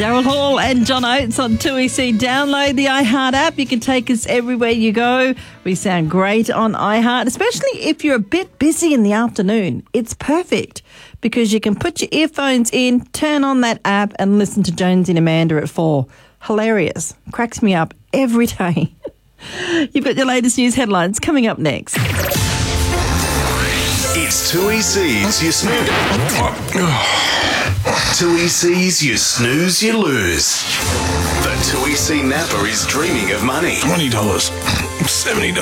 Daryl Hall and John Oates on 2EC. Download the iHeart app. You can take us everywhere you go. We sound great on iHeart, especially if you're a bit busy in the afternoon. It's perfect because you can put your earphones in, turn on that app and listen to Jonesy and Amanda at 4. Hilarious. Cracks me up every day. You've got your latest news headlines coming up next. It's 2EC's You Snooze. 2EC's You Snooze, You Lose. The 2EC Napper is dreaming of money. $20, $70,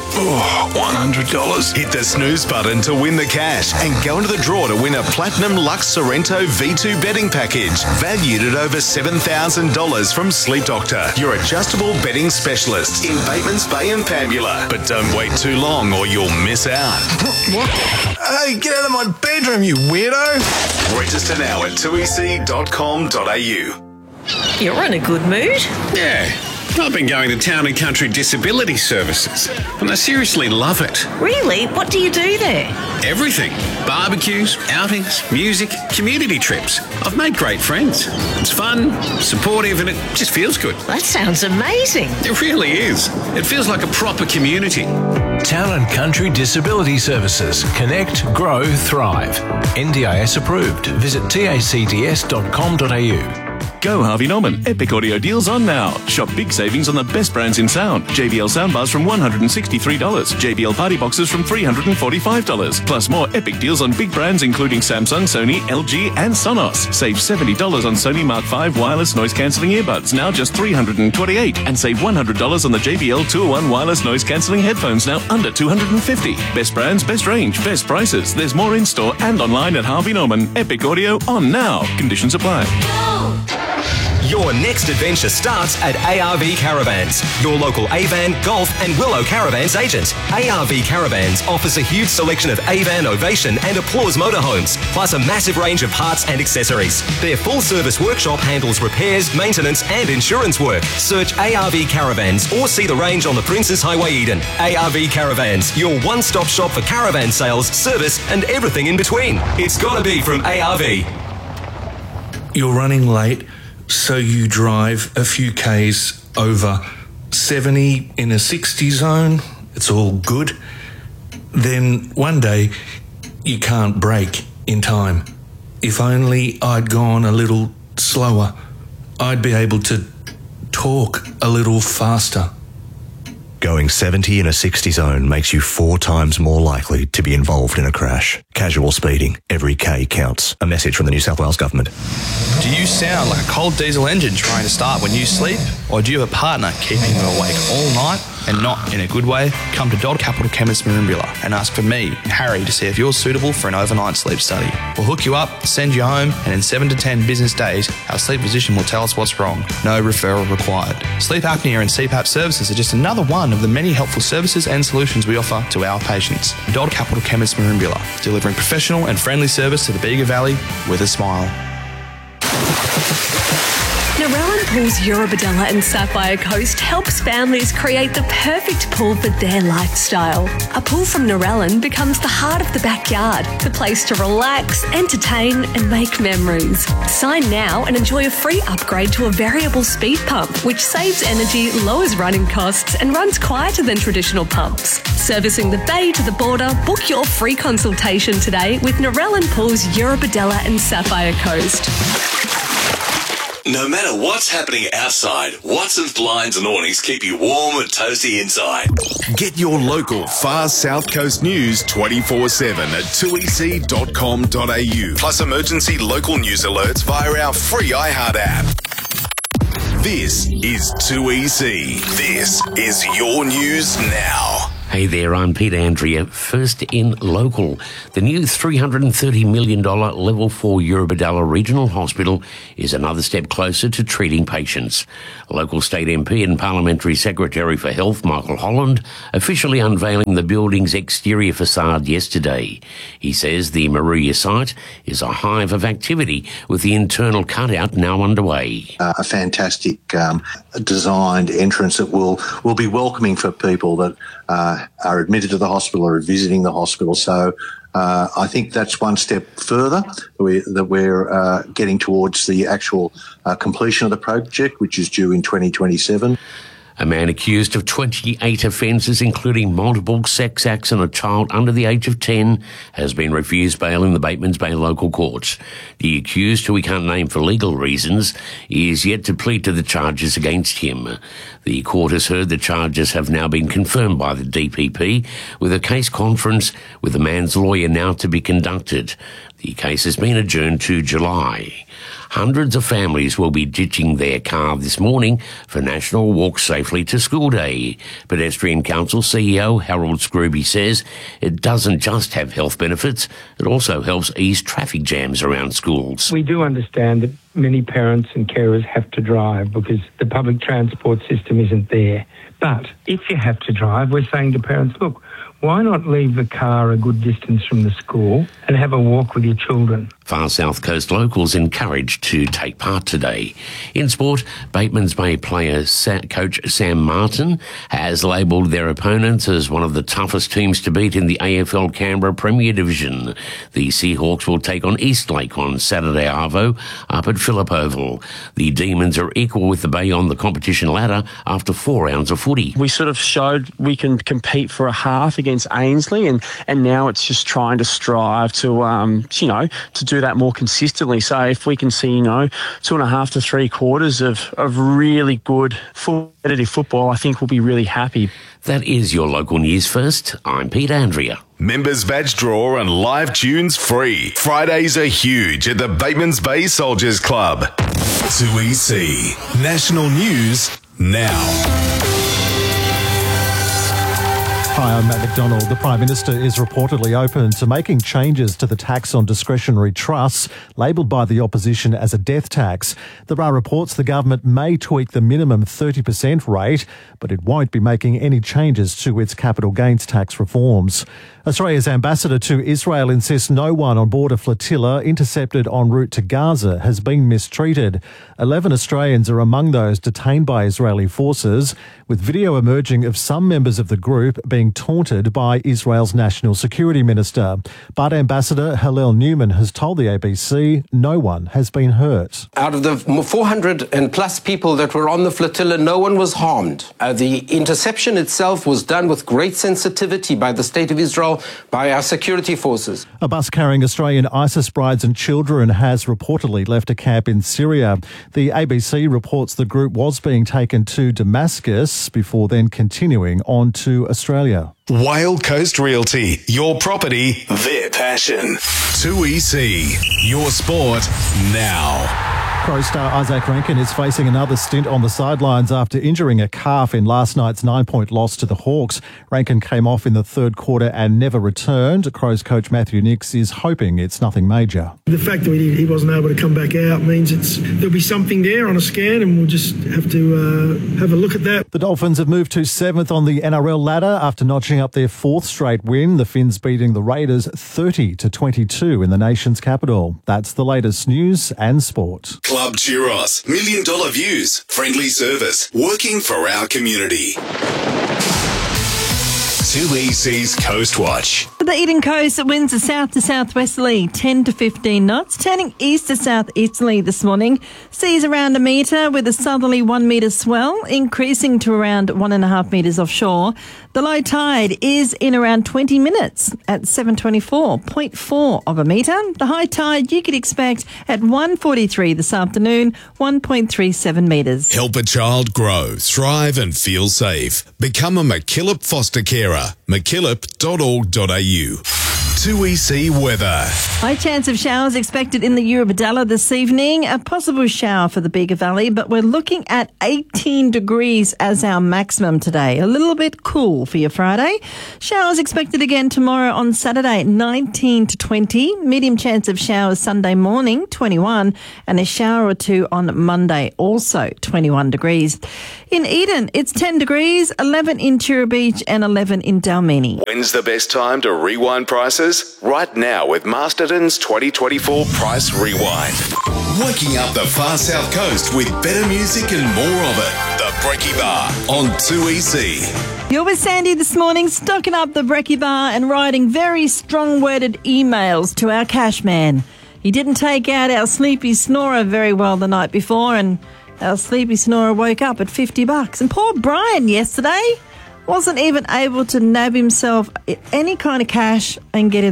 $100. Hit the snooze button to win the cash and go into the draw to win a Platinum Lux Sorrento V2 betting package valued at over $7,000 from Sleep Doctor, your adjustable betting specialist in Bateman's Bay and Pambula. But don't wait too long or you'll miss out. What? Hey, get out of my bedroom, you weirdo. Register now at 2ec.com.au. You're in a good mood. Yeah, I've been going to Town and Country Disability Services, and I seriously love it. Really? What do you do there? Everything. Barbecues, outings, music, community trips. I've made great friends. It's fun, supportive, and it just feels good. That sounds amazing. It really is. It feels like a proper community. Town and Country Disability Services. Connect, grow, thrive. NDIS approved. Visit tacds.com.au. Go Harvey Norman. Epic audio deals on now. Shop big savings on the best brands in sound. JBL soundbars from $163. JBL party boxes from $345. Plus more epic deals on big brands including Samsung, Sony, LG and Sonos. Save $70 on Sony Mark V wireless noise cancelling earbuds, now just $328. And save $100 on the JBL 201 wireless noise cancelling headphones, now under $250. Best brands, best range, best prices. There's more in store and online at Harvey Norman. Epic audio on now. Conditions apply. Your next adventure starts at ARV Caravans, your local Avan, Golf and Willow Caravans agent. ARV Caravans offers a huge selection of Avan, Ovation and Applause motorhomes, plus a massive range of parts and accessories. Their full-service workshop handles repairs, maintenance and insurance work. Search ARV Caravans or see the range on the Princes Highway Eden. ARV Caravans, your one-stop shop for caravan sales, service and everything in between. It's gotta be from ARV. You're running late, so you drive a few Ks over 70 in a 60 zone. It's all good. Then one day, you can't brake in time. If only I'd gone a little slower, I'd be able to talk a little faster. Going 70 in a 60 zone makes you 4 times more likely to be involved in a crash. Casual speeding. Every K counts. A message from the New South Wales Government. Do you sound like a cold diesel engine trying to start when you sleep? Or do you have a partner keeping you awake all night and not in a good way? Come to Dodd Capital Chemist Merimbula and ask for me, Harry, to see if you're suitable for an overnight sleep study. We'll hook you up, send you home, and in 7 to 10 business days, our sleep physician will tell us what's wrong. No referral required. Sleep apnea and CPAP services are just another one of the many helpful services and solutions we offer to our patients. Dodd Capital Chemist Merimbula, delivering professional and friendly service to the Bega Valley with a smile. Narellan Pools Eurobodalla and Sapphire Coast helps families create the perfect pool for their lifestyle. A pool from Narellan becomes the heart of the backyard, the place to relax, entertain and make memories. Sign now and enjoy a free upgrade to a variable speed pump, which saves energy, lowers running costs and runs quieter than traditional pumps. Servicing the bay to the border, book your free consultation today with Narellan Pools Eurobodalla and Sapphire Coast. No matter what's happening outside, Watson's Blinds and Awnings keep you warm and toasty inside. Get your local Far South Coast news 24/7 at 2ec.com.au. Plus emergency local news alerts via our free iHeart app. This is 2EC. This is your news now. Hey there, I'm Peter Andrea. First in local, the new $330 million Level 4 Eurobodalla Regional Hospital is another step closer to treating patients. Local State MP and Parliamentary Secretary for Health, Michael Holland, officially unveiling the building's exterior facade yesterday. He says the Moruya site is a hive of activity, with the internal cutout now underway. A fantastic designed entrance that will be welcoming for people that are admitted to the hospital or are visiting the hospital. So I think that's one step further that we're getting towards the actual completion of the project, which is due in 2027. A man accused of 28 offences, including multiple sex acts on a child under the age of 10, has been refused bail in the Batemans Bay local court. The accused, who we can't name for legal reasons, is yet to plead to the charges against him. The court has heard the charges have now been confirmed by the DPP, with a case conference with the man's lawyer now to be conducted. The case has been adjourned to July. Hundreds of families will be ditching their car this morning for National Walk Safely to School Day. Pedestrian Council CEO Harold Scrooby says it doesn't just have health benefits, it also helps ease traffic jams around schools. We do understand that many parents and carers have to drive because the public transport system isn't there. But if you have to drive, we're saying to parents, look, why not leave the car a good distance from the school and have a walk with your children? Far South Coast locals encouraged to take part today. In sport, Batemans Bay player coach Sam Martin has labelled their opponents as one of the toughest teams to beat in the AFL Canberra Premier Division. The Seahawks will take on Eastlake on Saturday arvo up at Phillip Oval. The Demons are equal with the Bay on the competition ladder after 4 rounds of footy. We sort of showed we can compete for a half against Ainslie, and now it's just trying to strive to to do that more consistently. So if we can see 2.5 to 3 quarters of really good competitive football, I think we'll be really happy. That is your local news first. I'm Pete Andrea. Members badge draw and live tunes free. Fridays are huge at the Batemans Bay Soldiers Club. 2EC National News now. Hi, I'm Matt McDonald. The Prime Minister is reportedly open to making changes to the tax on discretionary trusts, labelled by the opposition as a death tax. There are reports the government may tweak the minimum 30% rate, but it won't be making any changes to its capital gains tax reforms. Australia's ambassador to Israel insists no one on board a flotilla intercepted en route to Gaza has been mistreated. 11 Australians are among those detained by Israeli forces, with video emerging of some members of the group being taunted by Israel's National Security Minister. But Ambassador Hillel Newman has told the ABC no one has been hurt. Out of the 400 and plus people that were on the flotilla, no one was harmed. The interception itself was done with great sensitivity by the State of Israel, by our security forces. A bus carrying Australian ISIS brides and children has reportedly left a camp in Syria. The ABC reports the group was being taken to Damascus before then continuing on to Australia. Whale Coast Realty, your property, their passion. 2EC, your sport now. Crows star Isaac Rankine is facing another stint on the sidelines after injuring a calf in last night's 9-point loss to the Hawks. Rankine came off in the third quarter and never returned. Crows coach Matthew Nicks is hoping it's nothing major. The fact that he wasn't able to come back out means there'll be something there on a scan, and we'll just have to have a look at that. The Dolphins have moved to 7th on the NRL ladder after notching up their 4th straight win. The Finns beating the Raiders 30-22 in the nation's capital. That's the latest news and sport. Club Churros, $1 million views, friendly service, working for our community. 2EC's Coast Watch. The Eden Coast winds are south to southwesterly, 10 to 15 knots, turning east to southeasterly this morning. Seas around a metre with a southerly 1 metre swell, increasing to around 1.5 metres offshore. The low tide is in around 20 minutes at 7:24.4 of a metre. The high tide you could expect at 1:43 this afternoon, 1.37 metres. Help a child grow, thrive and feel safe. Become a MacKillop foster carer. MacKillop.org.au. 2EC weather. High chance of showers expected in the Eurobodalla this evening. A possible shower for the Bega Valley, but we're looking at 18 degrees as our maximum today. A little bit cool for your Friday. Showers expected again tomorrow on Saturday, 19 to 20. Medium chance of showers Sunday morning, 21. And a shower or two on Monday, also 21 degrees. In Eden, it's 10 degrees, 11 in Tura Beach and 11 in Dalmeny. When's the best time to rewind prices? Right now with Masterton's 2024 Price Rewind. Waking up the far south coast with better music and more of it. The Breaky Bar on 2EC. You're with Sandy this morning, stocking up the brekkie bar and writing very strong-worded emails to our cash man. He didn't take out our sleepy snorer very well the night before, and our sleepy snorer woke up at $50. And poor Brian yesterday wasn't even able to nab himself any kind of cash and get in